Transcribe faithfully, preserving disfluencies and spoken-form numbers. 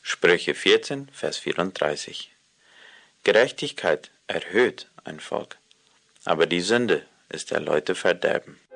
Sprüche vierzehn, Vers vierunddreißig. Gerechtigkeit erhöht ein Volk, aber die Sünde ist der Leute Verderben.